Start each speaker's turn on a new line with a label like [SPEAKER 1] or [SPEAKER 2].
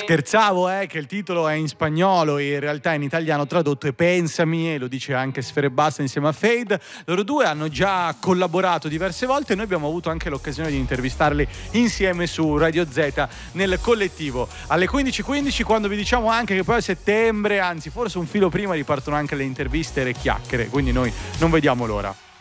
[SPEAKER 1] Scherzavo, che il titolo è in spagnolo, in realtà in italiano tradotto è Pensami, e lo dice anche Sfera Ebbasta insieme a Fade. Loro due hanno già collaborato diverse volte e noi abbiamo avuto anche l'occasione di intervistarli insieme su Radio Z nel collettivo. Alle 15:15, quando vi diciamo anche che poi a settembre, anzi forse un filo prima, ripartono anche le interviste e le chiacchiere, quindi noi non vediamo l'ora.